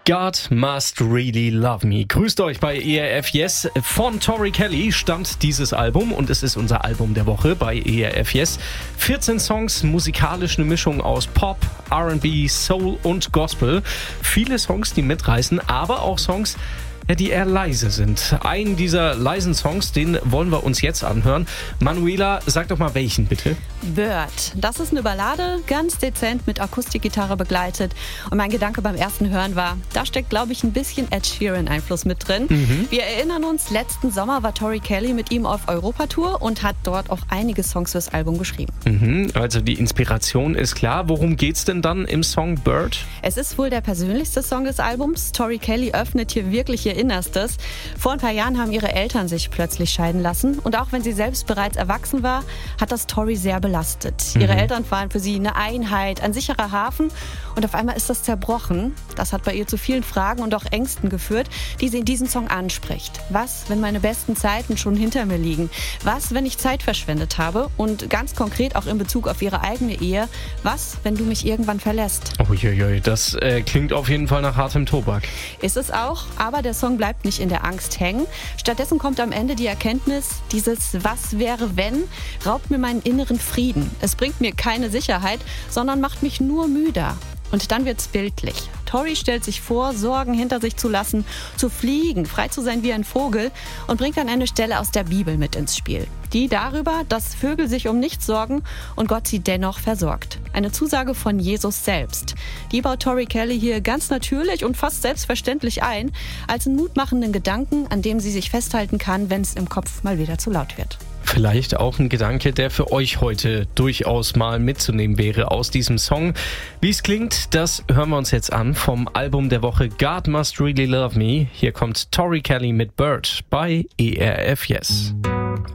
God Must Really Love Me. Grüßt euch bei ERF Yes. Von Tori Kelly stammt dieses Album und es ist unser Album der Woche bei ERF Yes. 14 Songs, musikalisch eine Mischung aus Pop, R&B, Soul und Gospel. Viele Songs, die mitreißen, aber auch Songs, die eher leise sind. Einen dieser leisen Songs, den wollen wir uns jetzt anhören. Manuela, sag doch mal welchen bitte. Bird. Das ist eine Ballade, ganz dezent mit Akustikgitarre begleitet. Und mein Gedanke beim ersten Hören war, da steckt, glaube ich, ein bisschen Ed Sheeran-Einfluss mit drin. Wir erinnern uns, letzten Sommer war Tori Kelly mit ihm auf Europatour und hat dort auch einige Songs fürs Album geschrieben. Also die Inspiration ist klar. Worum geht's denn dann im Song Bird? Es ist wohl der persönlichste Song des Albums. Tori Kelly öffnet hier wirklich ihr Innerstes. Vor ein paar Jahren haben ihre Eltern sich plötzlich scheiden lassen. Und auch wenn sie selbst bereits erwachsen war, hat das Tori sehr belastet. Ihre Eltern waren für sie eine Einheit, ein sicherer Hafen. Und auf einmal ist das zerbrochen. Das hat bei ihr zu vielen Fragen und auch Ängsten geführt, die sie in diesem Song anspricht. Was, wenn meine besten Zeiten schon hinter mir liegen? Was, wenn ich Zeit verschwendet habe? Und ganz konkret auch in Bezug auf ihre eigene Ehe. Was, wenn du mich irgendwann verlässt? Uiuiui, das klingt auf jeden Fall nach hartem Tobak. Ist es auch, aber der Song bleibt nicht in der Angst hängen. Stattdessen kommt am Ende die Erkenntnis, dieses Was wäre wenn raubt mir meinen inneren Frieden. Es bringt mir keine Sicherheit, sondern macht mich nur müder. Und dann wird's bildlich. Tori stellt sich vor, Sorgen hinter sich zu lassen, zu fliegen, frei zu sein wie ein Vogel und bringt dann eine Stelle aus der Bibel mit ins Spiel. Die darüber, dass Vögel sich um nichts sorgen und Gott sie dennoch versorgt. Eine Zusage von Jesus selbst. Die baut Tori Kelly hier ganz natürlich und fast selbstverständlich ein, als einen mutmachenden Gedanken, an dem sie sich festhalten kann, wenn es im Kopf mal wieder zu laut wird. Vielleicht auch ein Gedanke, der für euch heute durchaus mal mitzunehmen wäre aus diesem Song. Wie es klingt, das hören wir uns jetzt an vom Album der Woche God Must Really Love Me. Hier kommt Tori Kelly mit Bird bei ERF Yes.